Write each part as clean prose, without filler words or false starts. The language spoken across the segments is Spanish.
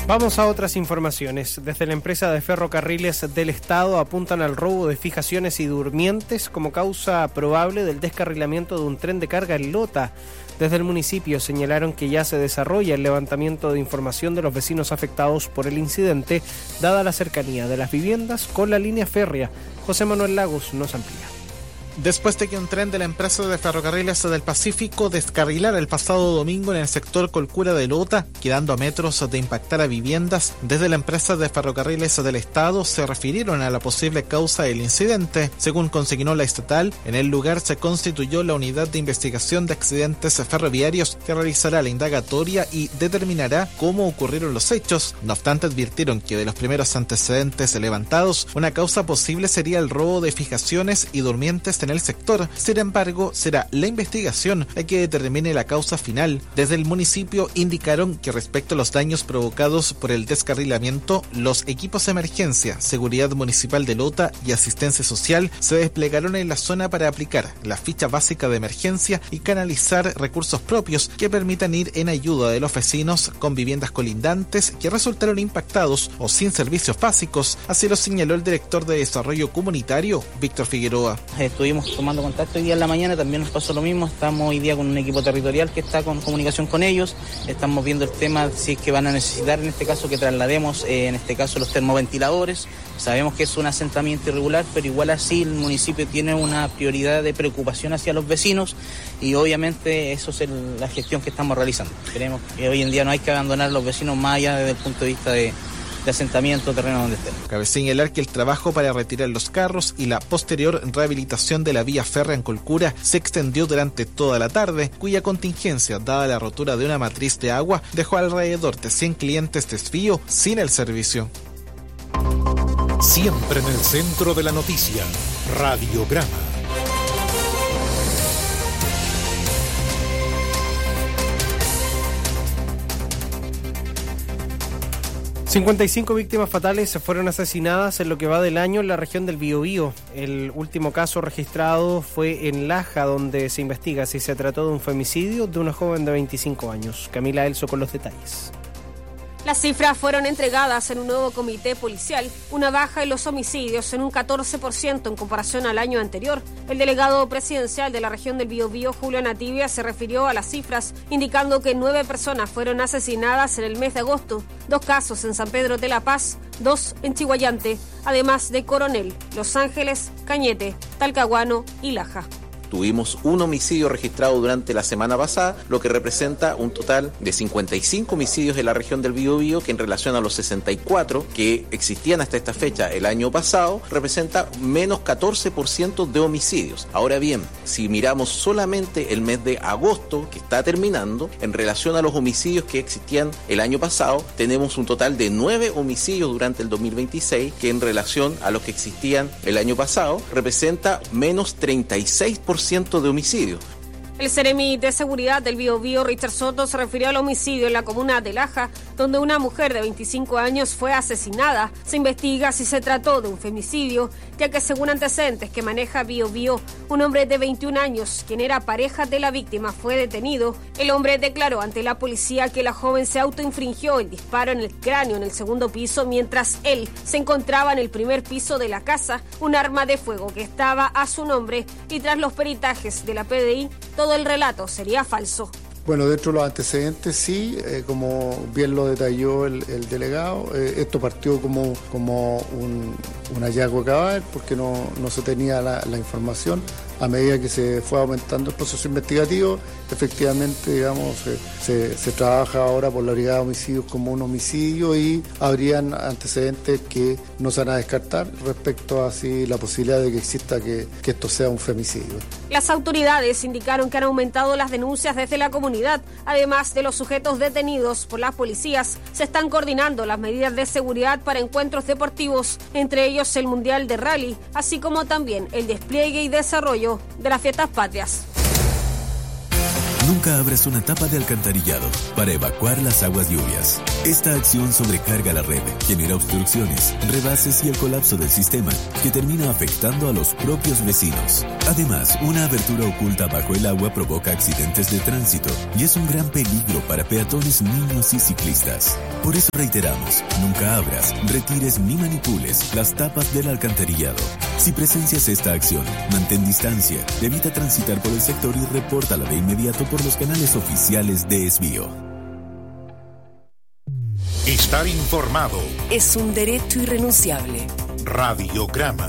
Vamos a otras informaciones. Desde la empresa de ferrocarriles del Estado apuntan al robo de fijaciones y durmientes como causa probable del descarrilamiento de un tren de carga en Lota. Desde el municipio señalaron que ya se desarrolla el levantamiento de información de los vecinos afectados por el incidente, dada la cercanía de las viviendas con la línea férrea. José Manuel Lagos nos amplía. Después de que un tren de la empresa de ferrocarriles del Pacífico descarrilara el pasado domingo en el sector Colcura de Lota, quedando a metros de impactar a viviendas, desde la empresa de ferrocarriles del Estado se refirieron a la posible causa del incidente. Según consignó la estatal, en el lugar se constituyó la unidad de investigación de accidentes ferroviarios que realizará la indagatoria y determinará cómo ocurrieron los hechos. No obstante, advirtieron que de los primeros antecedentes levantados, una causa posible sería el robo de fijaciones y durmientes en el sector. Sin embargo, será la investigación la que determine la causa final. Desde el municipio indicaron que respecto a los daños provocados por el descarrilamiento, los equipos de emergencia, seguridad municipal de Lota y asistencia social se desplegaron en la zona para aplicar la ficha básica de emergencia y canalizar recursos propios que permitan ir en ayuda de los vecinos con viviendas colindantes que resultaron impactados o sin servicios básicos. Así lo señaló el director de Desarrollo Comunitario, Víctor Figueroa. Estuvimos tomando contacto hoy día en la mañana, también nos pasó lo mismo, estamos hoy día con un equipo territorial que está con comunicación con ellos, estamos viendo el tema si es que van a necesitar en este caso que traslademos en este caso los termoventiladores. Sabemos que es un asentamiento irregular, pero igual así el municipio tiene una prioridad de preocupación hacia los vecinos y obviamente eso es la gestión que estamos realizando. Creemos que hoy en día no hay que abandonar a los vecinos más allá desde el punto de vista de asentamiento, terreno donde estén. Cabe señalar que el trabajo para retirar los carros y la posterior rehabilitación de la vía férrea en Colcura se extendió durante toda la tarde, cuya contingencia, dada la rotura de una matriz de agua, dejó alrededor de 100 clientes desvío sin el servicio. Siempre en el centro de la noticia, Radiograma. 55 víctimas fatales fueron asesinadas en lo que va del año en la región del Biobío. El último caso registrado fue en Laja, donde se investiga si se trató de un femicidio de una joven de 25 años. Camila Elso con los detalles. Las cifras fueron entregadas en un nuevo comité policial, una baja en los homicidios en un 14% en comparación al año anterior. El delegado presidencial de la región del Biobío, Julio Nativia, se refirió a las cifras, indicando que 9 personas fueron asesinadas en el mes de agosto, 2 casos en San Pedro de la Paz, 2 en Chihuayante, además de Coronel, Los Ángeles, Cañete, Talcahuano y Laja. Tuvimos un homicidio registrado durante la semana pasada, lo que representa un total de 55 homicidios en la región del Biobío, que en relación a los 64 que existían hasta esta fecha el año pasado, representa menos 14% de homicidios. Ahora bien, si miramos solamente el mes de agosto, que está terminando, en relación a los homicidios que existían el año pasado, tenemos un total de 9 homicidios durante el 2026, que en relación a los que existían el año pasado, representa menos 36% de homicidios. El Seremi de Seguridad del Biobío, Richard Soto, se refirió al homicidio en la comuna de Laja, donde una mujer de 25 años fue asesinada. Se investiga si se trató de un femicidio, ya que según antecedentes que maneja Biobío, un hombre de 21 años, quien era pareja de la víctima, fue detenido. El hombre declaró ante la policía que la joven se autoinfringió el disparo en el cráneo en el segundo piso, mientras él se encontraba en el primer piso de la casa, un arma de fuego que estaba a su nombre, y tras los peritajes de la PDI, todo el relato sería falso. Bueno, dentro de los antecedentes sí, como bien lo detalló el delegado, esto partió como un hallazgo cabal porque no se tenía la información. A medida que se fue aumentando el proceso investigativo, efectivamente, digamos, se trabaja ahora por la brigada de homicidios como un homicidio y habrían antecedentes que no se van a descartar respecto a si la posibilidad de que exista que esto sea un femicidio. Las autoridades indicaron que han aumentado las denuncias desde la comunidad. Además de los sujetos detenidos por las policías, se están coordinando las medidas de seguridad para encuentros deportivos, entre ellos el Mundial de Rally, así como también el despliegue y desarrollo de las fiestas patrias. Nunca abras una tapa de alcantarillado para evacuar las aguas lluvias. Esta acción sobrecarga la red, genera obstrucciones, rebases y el colapso del sistema, que termina afectando a los propios vecinos. Además, una abertura oculta bajo el agua provoca accidentes de tránsito y es un gran peligro para peatones, niños y ciclistas. Por eso reiteramos, nunca abras, retires ni manipules las tapas del alcantarillado. Si presencias esta acción, mantén distancia, evita transitar por el sector y repórtala de inmediato por los canales oficiales de Esbio. Estar informado es un derecho irrenunciable. Radiograma.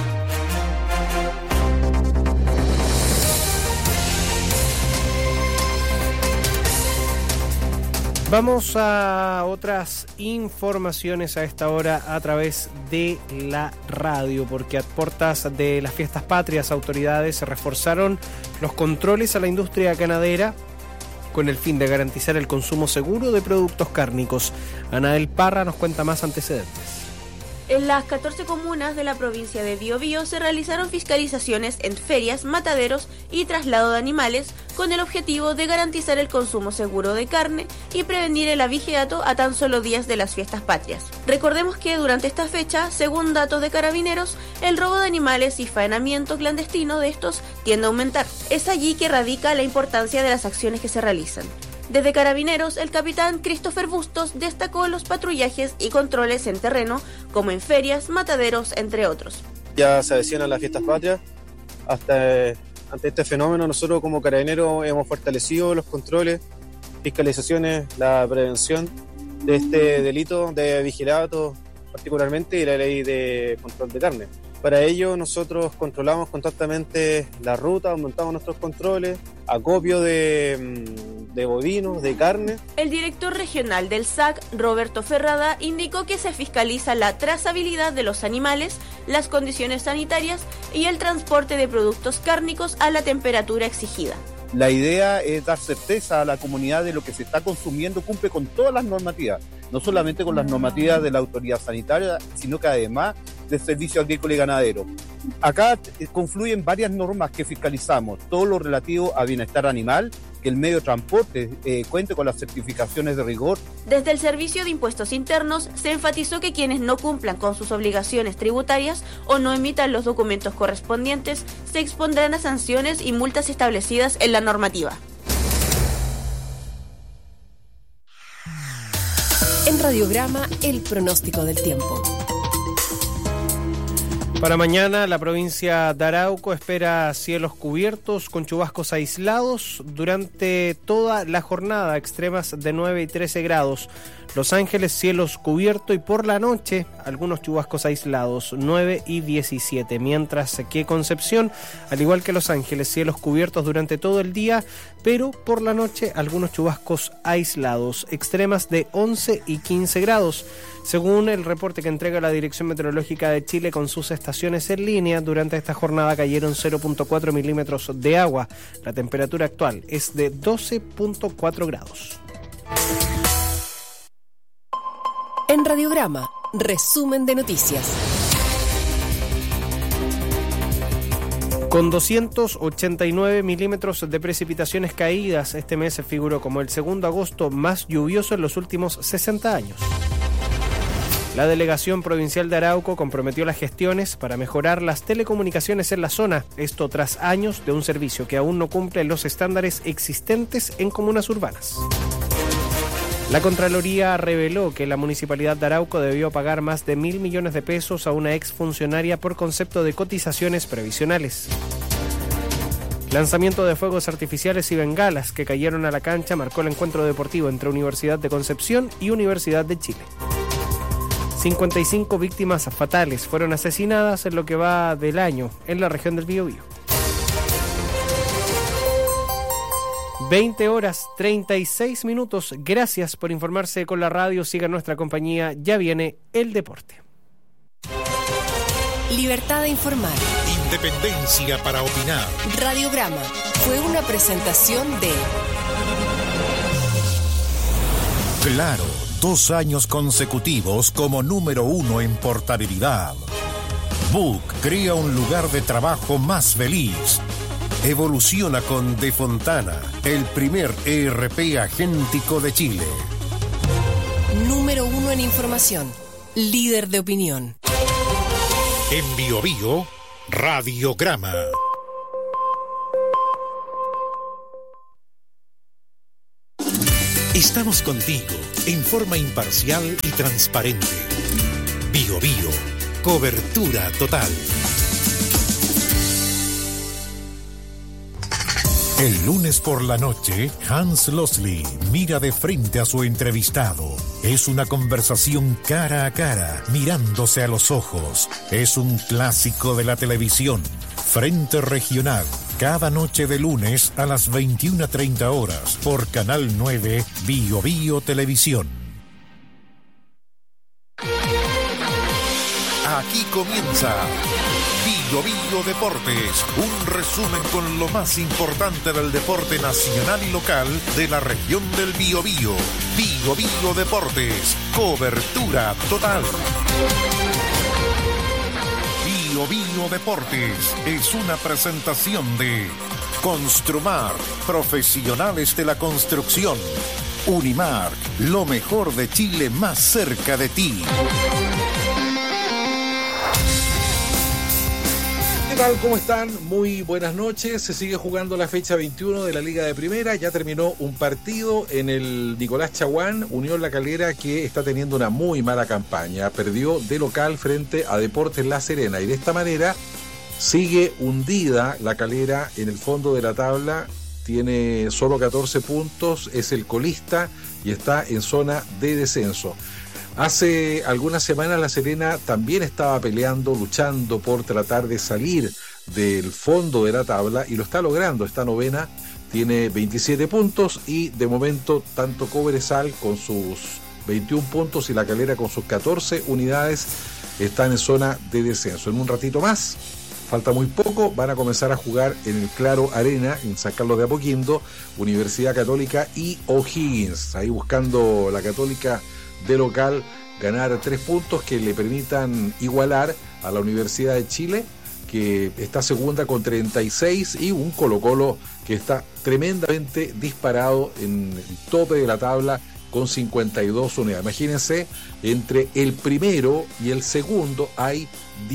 Vamos a otras informaciones a esta hora a través de la radio, porque a puertas de las fiestas patrias, autoridades reforzaron los controles a la industria ganadera con el fin de garantizar el consumo seguro de productos cárnicos. Anael Parra nos cuenta más antecedentes. En las 14 comunas de la provincia de Biobío se realizaron fiscalizaciones en ferias, mataderos y traslado de animales con el objetivo de garantizar el consumo seguro de carne y prevenir el abigeato a tan solo días de las fiestas patrias. Recordemos que durante esta fecha, según datos de Carabineros, el robo de animales y faenamiento clandestino de estos tiende a aumentar. Es allí que radica la importancia de las acciones que se realizan. Desde Carabineros, el capitán Christopher Bustos destacó los patrullajes y controles en terreno, como en ferias, mataderos, entre otros. Ya se avecinan las fiestas patrias. Ante este fenómeno, nosotros como Carabineros hemos fortalecido los controles, fiscalizaciones, la prevención de este delito de vigilato, particularmente, y la ley de control de carne. Para ello, nosotros controlamos constantemente la ruta, aumentamos nuestros controles, acopio de bovinos, de carne. El director regional del SAC, Roberto Ferrada, indicó que se fiscaliza la trazabilidad de los animales, las condiciones sanitarias y el transporte de productos cárnicos a la temperatura exigida. La idea es dar certeza a la comunidad de lo que se está consumiendo cumple con todas las normativas, no solamente con las normativas de la autoridad sanitaria, sino que además del Servicio Agrícola y Ganadero. Acá confluyen varias normas que fiscalizamos, todo lo relativo a bienestar animal, que el medio de transporte cuente con las certificaciones de rigor. Desde el Servicio de Impuestos Internos se enfatizó que quienes no cumplan con sus obligaciones tributarias o no emitan los documentos correspondientes se expondrán a sanciones y multas establecidas en la normativa. En Radiograma, el pronóstico del tiempo. Para mañana, la provincia de Arauco espera cielos cubiertos con chubascos aislados durante toda la jornada, extremas de 9 y 13 grados. Los Ángeles, cielos cubiertos y por la noche, algunos chubascos aislados, 9 y 17. Mientras que Concepción, al igual que Los Ángeles, cielos cubiertos durante todo el día, pero por la noche, algunos chubascos aislados, extremas de 11 y 15 grados. Según el reporte que entrega la Dirección Meteorológica de Chile con sus estaciones en línea, durante esta jornada cayeron 0.4 milímetros de agua. La temperatura actual es de 12.4 grados. En Radiograma, resumen de noticias. Con 289 milímetros de precipitaciones caídas, este mes figuró como el segundo agosto más lluvioso en los últimos 60 años. La Delegación Provincial de Arauco comprometió las gestiones para mejorar las telecomunicaciones en la zona, esto tras años de un servicio que aún no cumple los estándares existentes en comunas urbanas. La Contraloría reveló que la Municipalidad de Arauco debió pagar más de 1.000 millones de pesos a una exfuncionaria por concepto de cotizaciones previsionales. Lanzamiento de fuegos artificiales y bengalas que cayeron a la cancha marcó el encuentro deportivo entre Universidad de Concepción y Universidad de Chile. 55 víctimas fatales fueron asesinadas en lo que va del año en la región del Biobío. 20 horas 36 minutos. Gracias por informarse con la radio. Siga nuestra compañía. Ya viene el deporte. Libertad de informar. Independencia para opinar. Radiograma fue una presentación de Claro, 2 años consecutivos como número 1 en portabilidad. Book crea un lugar de trabajo más feliz. Evoluciona con De Fontana, el primer ERP agéntico de Chile. Número 1 en información, líder de opinión. En Biobío, Radiograma. Estamos contigo en forma imparcial y transparente. Biobío, cobertura total. El lunes por la noche, Hans Losley mira de frente a su entrevistado. Es una conversación cara a cara, mirándose a los ojos. Es un clásico de la televisión. Frente Regional, cada noche de lunes a las 21:30 horas por Canal 9 Biobío Televisión. Aquí comienza Biobío Deportes, un resumen con lo más importante del deporte nacional y local de la región del Biobío. Biobío Deportes, cobertura total. Biobío Deportes es una presentación de Construmar, profesionales de la construcción. Unimark, lo mejor de Chile más cerca de ti. ¿Qué tal? ¿Cómo están? Muy buenas noches. Se sigue jugando la fecha 21 de la Liga de Primera. Ya terminó un partido en el Nicolás Chaguán, Unión La Calera, que está teniendo una muy mala campaña. Perdió de local frente a Deportes La Serena y de esta manera sigue hundida La Calera en el fondo de la tabla. Tiene solo 14 puntos, es el colista y está en zona de descenso. Hace algunas semanas La Serena también estaba peleando, luchando por tratar de salir del fondo de la tabla y lo está logrando. Está novena, tiene 27 puntos y de momento tanto Cobresal con sus 21 puntos y La Calera con sus 14 unidades están en zona de descenso. En un ratito más, falta muy poco, van a comenzar a jugar en el Claro Arena, en San Carlos de Apoquindo, Universidad Católica y O'Higgins. Ahí buscando la Católica de local ganar 3 puntos que le permitan igualar a la Universidad de Chile, que está segunda con 36, y un Colo-Colo que está tremendamente disparado en el tope de la tabla con 52 unidades. Imagínense, entre el primero y el segundo hay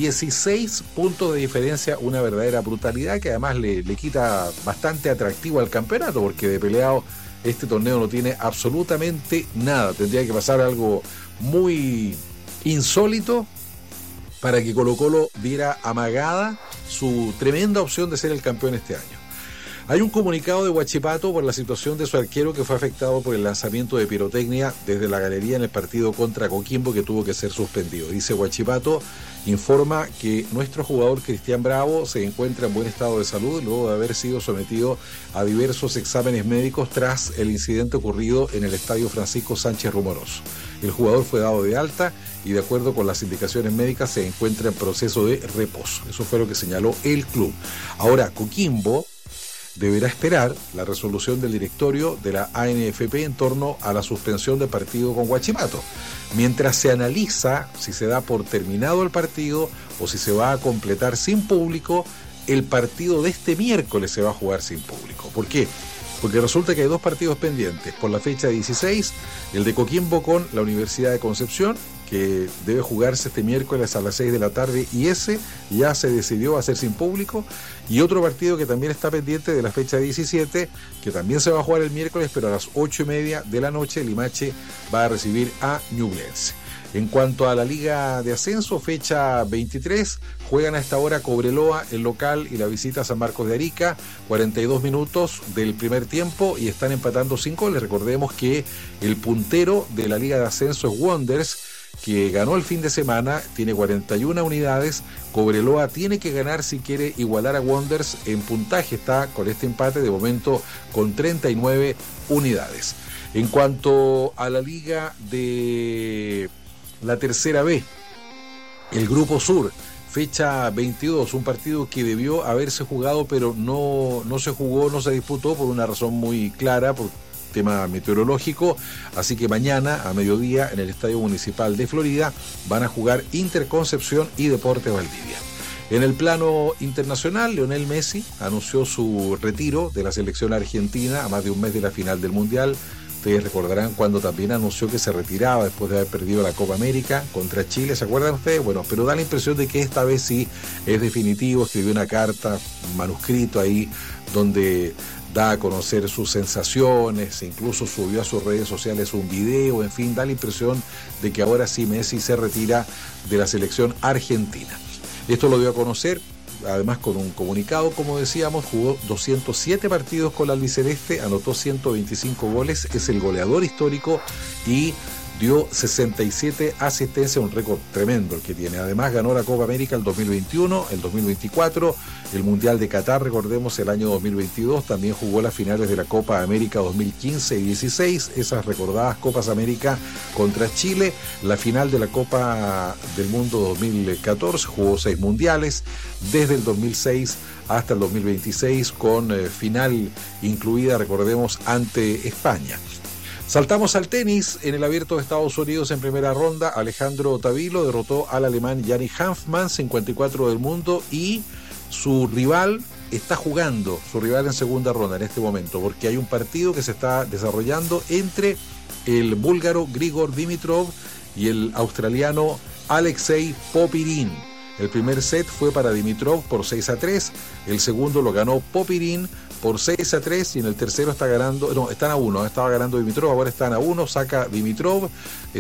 16 puntos de diferencia, una verdadera brutalidad que además le quita bastante atractivo al campeonato, porque de peleado este torneo no tiene absolutamente nada. Tendría que pasar algo muy insólito para que Colo-Colo viera amagada su tremenda opción de ser el campeón este año. Hay un comunicado de Huachipato por la situación de su arquero que fue afectado por el lanzamiento de pirotecnia desde la galería en el partido contra Coquimbo, que tuvo que ser suspendido. Dice Huachipato, informa que nuestro jugador Cristian Bravo se encuentra en buen estado de salud luego de haber sido sometido a diversos exámenes médicos tras el incidente ocurrido en el estadio Francisco Sánchez Rumoroso. El jugador fue dado de alta y de acuerdo con las indicaciones médicas se encuentra en proceso de reposo. Eso fue lo que señaló el club. Ahora, Coquimbo deberá esperar la resolución del directorio de la ANFP en torno a la suspensión del partido con Huachipato, mientras se analiza si se da por terminado el partido o si se va a completar sin público. El partido de este miércoles se va a jugar sin público. ¿Por qué? Porque resulta que hay 2 partidos pendientes. Por la fecha 16, el de Coquimbo con la Universidad de Concepción, que debe jugarse este miércoles a las 6 de la tarde, y ese ya se decidió hacer sin público. Y otro partido que también está pendiente de la fecha 17, que también se va a jugar el miércoles, pero a las 8:30 de la noche, Limache va a recibir a Ñublense. En cuanto a la Liga de Ascenso, fecha 23, juegan a esta hora Cobreloa, el local, y la visita a San Marcos de Arica, 42 minutos del primer tiempo y están empatando 5 goles. Recordemos que el puntero de la Liga de Ascenso es Wanderers, que ganó el fin de semana, tiene 41 unidades. Cobreloa tiene que ganar si quiere igualar a Wanderers en puntaje, está con este empate de momento con 39 unidades. En cuanto a la Liga de la Tercera B, el Grupo Sur, fecha 22, un partido que debió haberse jugado pero no se jugó, no se disputó por una razón muy clara, por tema meteorológico, así que mañana a mediodía en el Estadio Municipal de Florida van a jugar Interconcepción y Deportes Valdivia. En el plano internacional, Lionel Messi anunció su retiro de la selección argentina a más de un mes de la final del Mundial. Ustedes recordarán cuando también anunció que se retiraba después de haber perdido la Copa América contra Chile, ¿se acuerdan ustedes? Bueno, pero da la impresión de que esta vez sí es definitivo. Escribió una carta, un manuscrito ahí, donde da a conocer sus sensaciones, incluso subió a sus redes sociales un video, en fin, da la impresión de que ahora sí Messi se retira de la selección argentina. Esto lo dio a conocer, además con un comunicado, como decíamos, jugó 207 partidos con la albiceleste, anotó 125 goles, es el goleador histórico y dio 67 asistencias, un récord tremendo el que tiene. Además ganó la Copa América el 2021, el 2024, el Mundial de Qatar, recordemos, el año 2022, también jugó las finales de la Copa América 2015 y 16, esas recordadas Copas América contra Chile, la final de la Copa del Mundo 2014, jugó 6 mundiales, desde el 2006 hasta el 2026, con final incluida, recordemos, ante España. Saltamos al tenis. En el Abierto de Estados Unidos en primera ronda, Alejandro Tavilo derrotó al alemán Yannick Hanfmann, 54 del mundo, y su rival está jugando, su rival en segunda ronda en este momento, porque hay un partido que se está desarrollando entre el búlgaro Grigor Dimitrov y el australiano Alexei Popyrin. El primer set fue para Dimitrov por 6-3, el segundo lo ganó Popyrin por 6-3 y en el tercero están a 1, estaba ganando Dimitrov, ahora están a 1, saca Dimitrov,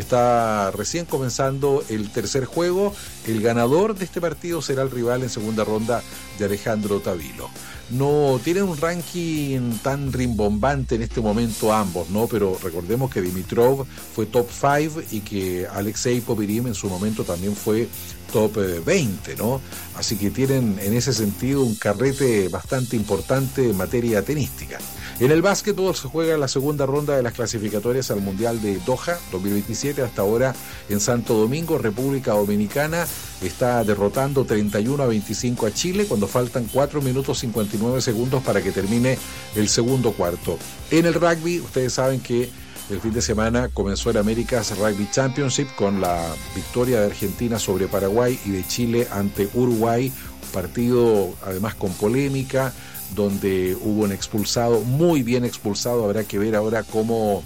está recién comenzando el tercer juego, el ganador de este partido será el rival en segunda ronda de Alejandro Tavilo. No tienen un ranking tan rimbombante en este momento ambos, ¿no? Pero recordemos que Dimitrov fue top 5 y que Alexei Popyrin en su momento también fue top 20, ¿no? Así que tienen en ese sentido un carrete bastante importante en materia tenística. En el básquetbol se juega la segunda ronda de las clasificatorias al Mundial de Doha 2027. Hasta ahora en Santo Domingo, República Dominicana está derrotando 31-25 a Chile cuando faltan 4 minutos 59 segundos para que termine el segundo cuarto. En el rugby, ustedes saben que el fin de semana comenzó el America's Rugby Championship con la victoria de Argentina sobre Paraguay y de Chile ante Uruguay, un partido además con polémica, donde hubo un expulsado, muy bien expulsado. Habrá que ver ahora cómo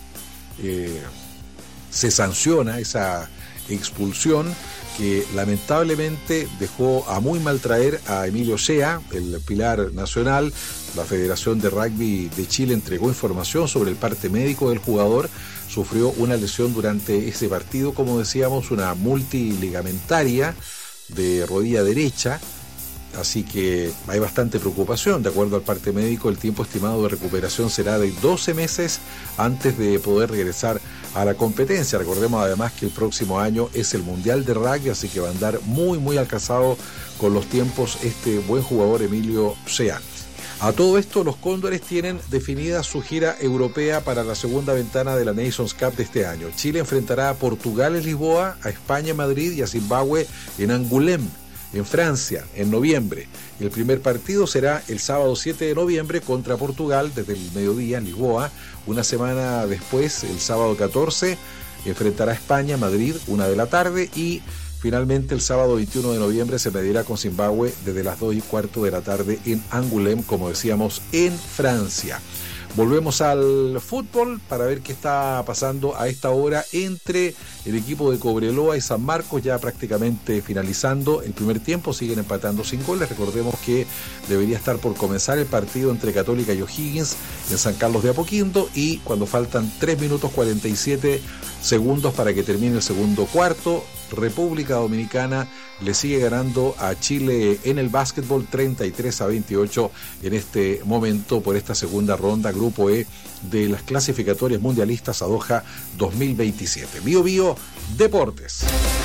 se sanciona esa expulsión que lamentablemente dejó a muy mal traer a Emilio Sea, el pilar nacional. La Federación de Rugby de Chile entregó información sobre el parte médico del jugador. Sufrió una lesión durante ese partido, como decíamos, una multiligamentaria de rodilla derecha. Así que hay bastante preocupación. De acuerdo al parte médico, el tiempo estimado de recuperación será de 12 meses antes de poder regresar a la competencia. Recordemos además que el próximo año es el Mundial de Rugby, así que va a andar muy alcanzado con los tiempos este buen jugador Emilio Sea. A todo esto, los Cóndores tienen definida su gira europea para la segunda ventana de la Nations Cup de este año. Chile enfrentará a Portugal en Lisboa, a España en Madrid y a Zimbabue en Angoulême, en Francia, en noviembre. El primer partido será el sábado 7 de noviembre contra Portugal desde el mediodía en Lisboa. Una semana después, el sábado 14, enfrentará a España, Madrid, 1 de la tarde, y finalmente el sábado 21 de noviembre se medirá con Zimbabue desde las 2:15 de la tarde en Angoulême, como decíamos, en Francia. Volvemos al fútbol para ver qué está pasando a esta hora entre el equipo de Cobreloa y San Marcos, ya prácticamente finalizando el primer tiempo. Siguen empatando sin goles. Recordemos que debería estar por comenzar el partido entre Católica y O'Higgins en San Carlos de Apoquindo, y cuando faltan 3 minutos 47 segundos para que termine el segundo cuarto, República Dominicana le sigue ganando a Chile en el básquetbol 33-28 en este momento por esta segunda ronda, Grupo E de las clasificatorias mundialistas a Doha 2027. Bio Deportes.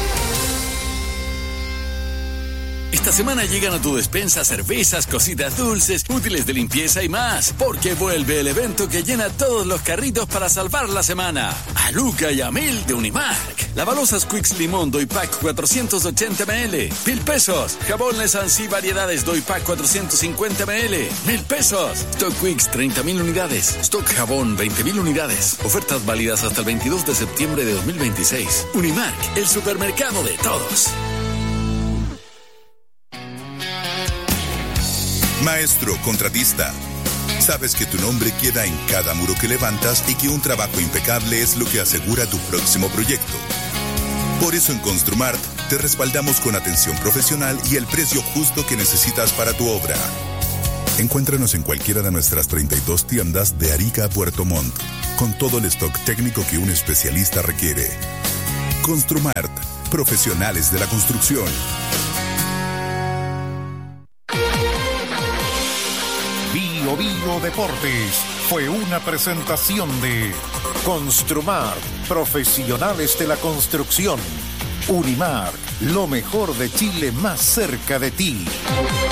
Esta semana llegan a tu despensa cervezas, cositas dulces, útiles de limpieza y más, porque vuelve el evento que llena todos los carritos para salvar la semana. A Luca y a Mil de Unimark. Lavalosas Quicks Limón Doy Pack 480 ml, 1,000 pesos. Jabón Lesansi Variedades Doy Pack 450 ml, 1,000 pesos. Stock Quicks 30,000 unidades. Stock Jabón 20,000 unidades. Ofertas válidas hasta el 22 de septiembre de 2026. Unimark, el supermercado de todos. Maestro contratista, sabes que tu nombre queda en cada muro que levantas y que un trabajo impecable es lo que asegura tu próximo proyecto. Por eso en Construmart te respaldamos con atención profesional y el precio justo que necesitas para tu obra. Encuéntranos en cualquiera de nuestras 32 tiendas de Arica a Puerto Montt, con todo el stock técnico que un especialista requiere. Construmart, profesionales de la construcción. Bio Deportes fue una presentación de Construmart, profesionales de la construcción. Unimark, lo mejor de Chile más cerca de ti.